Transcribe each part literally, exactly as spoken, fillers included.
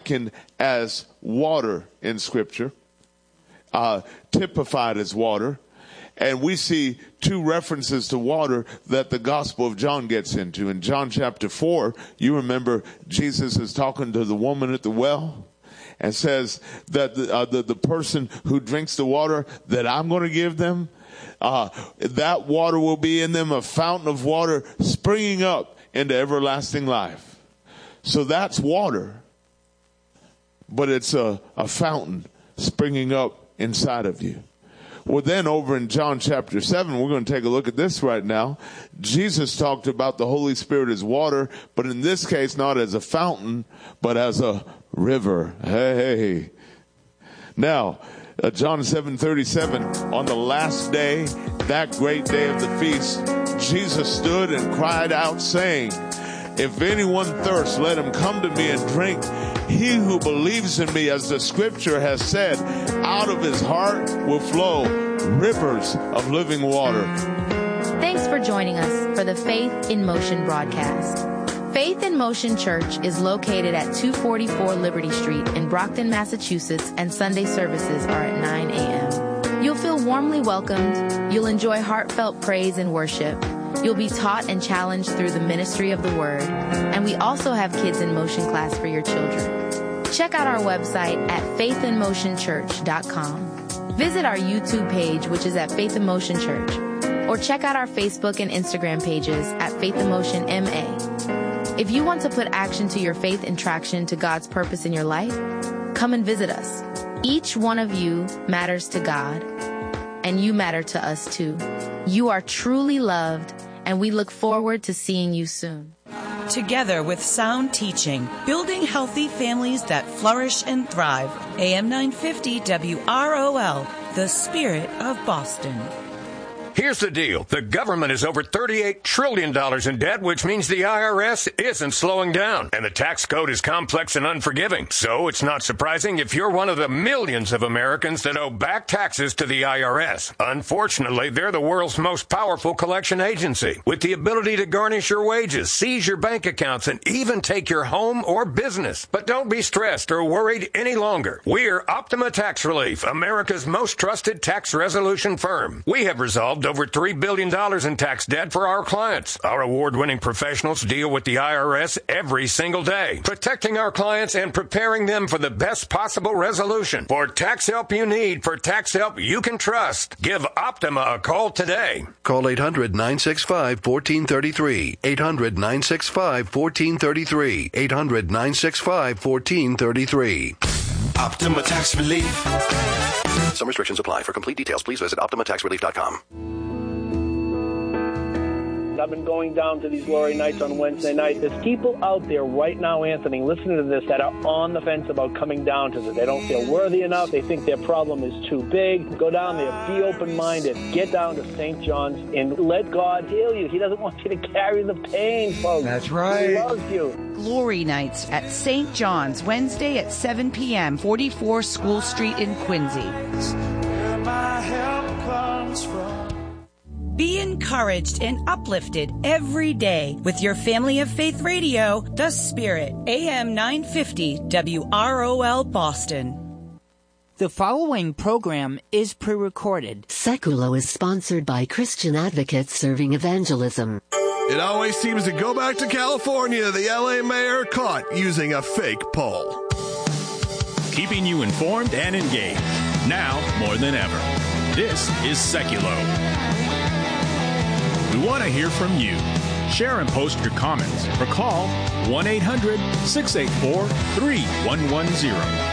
likened as water in Scripture, uh, typified as water. And we see two references to water that the Gospel of John gets into. In John chapter four, you remember Jesus is talking to the woman at the well and says that the, uh, the, the person who drinks the water that I'm going to give them, uh, that water will be in them a fountain of water springing up into everlasting life. So that's water, but it's a, a fountain springing up inside of you. Well, then over in John chapter seven, we're going to take a look at this right now. Jesus talked about the Holy Spirit as water, but in this case, not as a fountain, but as a river. Hey. Now, uh, John seven thirty-seven, on the last day, that great day of the feast, Jesus stood and cried out, saying, if anyone thirsts, let him come to me and drink. He who believes in me, as the scripture has said, out of his heart will flow rivers of living water. Thanks for joining us for the Faith in Motion broadcast. Faith in Motion Church is located at two forty-four Liberty Street in Brockton, Massachusetts, and Sunday services are at nine a.m. You'll feel warmly welcomed. You'll enjoy heartfelt praise and worship. You'll be taught and challenged through the ministry of the Word. And we also have Kids in Motion class for your children. Check out our website at faith in motion church dot com. Visit our YouTube page, which is at Faith in Motion Church. Or check out our Facebook and Instagram pages at Faith in Motion M A. If you want to put action to your faith and traction to God's purpose in your life, come and visit us. Each one of you matters to God, and you matter to us too. You are truly loved, and we look forward to seeing you soon. Together with sound teaching, building healthy families that flourish and thrive. A M nine fifty W R O L, the Spirit of Boston. Here's the deal. The government is over thirty-eight trillion dollars in debt, which means the I R S isn't slowing down. And the tax code is complex and unforgiving. So it's not surprising if you're one of the millions of Americans that owe back taxes to the I R S. Unfortunately, they're the world's most powerful collection agency, with the ability to garnish your wages, seize your bank accounts, and even take your home or business. But don't be stressed or worried any longer. We're Optima Tax Relief, America's most trusted tax resolution firm. We have resolved over three billion dollars in tax debt for our clients. Our award-winning professionals deal with the I R S every single day, protecting our clients and preparing them for the best possible resolution. For tax help you need, for tax help you can trust, give Optima a call today. Call eight hundred, nine six five, one four three three. eight hundred, nine six five, one four three three. eight hundred, nine six five, one four three three. Optima Tax Relief. Some restrictions apply. For complete details, please visit optima tax relief dot com. I've been going down to these glory nights on Wednesday night. There's people out there right now, Anthony, listening to this that are on the fence about coming down to this. They don't feel worthy enough. They think their problem is too big. Go down there. Be open-minded. Get down to Saint John's and let God heal you. He doesn't want you to carry the pain, folks. That's right. He loves you. Glory nights at Saint John's, Wednesday at seven p.m., forty-four School Street in Quincy. Where my help comes from. Be encouraged and uplifted every day with your Family of Faith Radio, The Spirit, A M nine fifty W R O L Boston. The following program is pre-recorded. Seculo is sponsored by Christian Advocates Serving Evangelism. It always seems to go back to California. The L A mayor caught using a fake poll. Keeping you informed and engaged, now more than ever. This is Seculo. We want to hear from you. Share and post your comments or call one eight hundred, six eight four, three one one zero.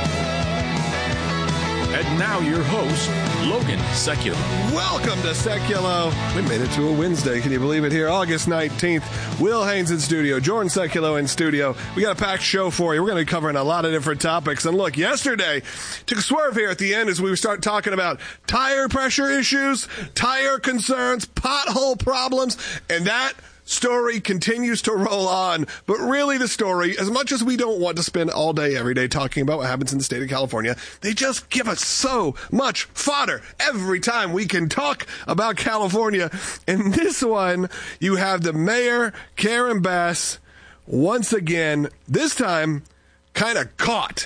And now your host, Logan Seculo. Welcome to Seculo. We made it to a Wednesday. Can you believe it here? August nineteenth. Will Haynes in studio. Jordan Seculo in studio. We got a packed show for you. We're going to be covering a lot of different topics. And look, yesterday, took a swerve here at the end as we start talking about tire pressure issues, tire concerns, pothole problems, and that story continues to roll on. But really the story, as much as we don't want to spend all day, every day talking about what happens in the state of California, they just give us so much fodder every time we can talk about California. In this one, you have the mayor, Karen Bass, once again, this time kind of caught